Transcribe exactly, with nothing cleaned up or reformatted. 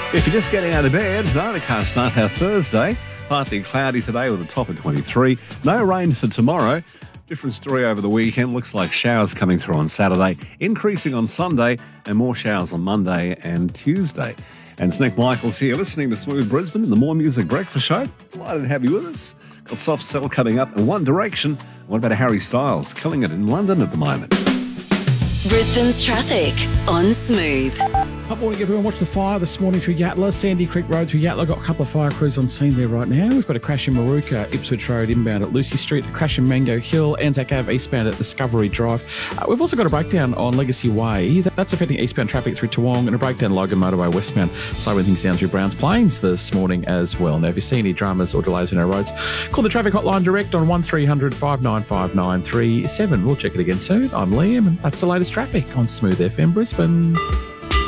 If you're just getting out of bed, an overcast start our Thursday. Partly cloudy today with a top of twenty-three. No rain for tomorrow. Different story over the weekend. Looks like showers coming through on Saturday, increasing on Sunday, and more showers on Monday and Tuesday. And it's Nick Michaels here, listening to Smooth Brisbane in the More Music Breakfast Show. Delighted to have you with us. Got Soft Cell coming up in One Direction. What about Harry Styles? Killing it in London at the moment. Brisbane's traffic on Smooth. Up morning, everyone. Watch the fire this morning through Yatala, Sandy Creek Road through Yatala. Got a couple of fire crews on scene there right now. We've got a crash in Maruka, Ipswich Road inbound at Lucy Street, a crash in Mango Hill, Anzac Ave eastbound at Discovery Drive. Uh, we've also got a breakdown on Legacy Way. That's affecting eastbound traffic through Toowong, and a breakdown Logan Motorway westbound, slowing things down through Browns Plains this morning as well. Now, if you see any dramas or delays on our roads, call the traffic hotline direct on one three hundred five nine five nine three seven. We'll check it again soon. I'm Liam, and that's the latest traffic on Smooth F M Brisbane.